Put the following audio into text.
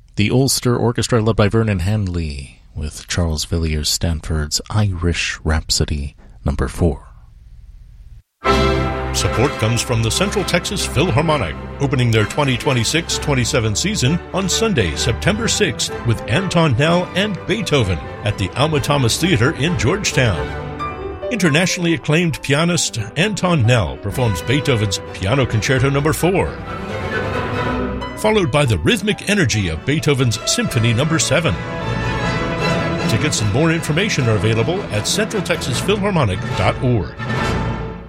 The Ulster Orchestra led by Vernon Handley with Charles Villiers Stanford's Irish Rhapsody No. 4. Support comes from the Central Texas Philharmonic, opening their 2026-27 season on Sunday, September 6th with Anton Nell and Beethoven at the Alma Thomas Theater in Georgetown. Internationally acclaimed pianist Anton Nell performs Beethoven's Piano Concerto No. 4, followed by the rhythmic energy of Beethoven's Symphony No. 7. Tickets and more information are available at centraltexasphilharmonic.org.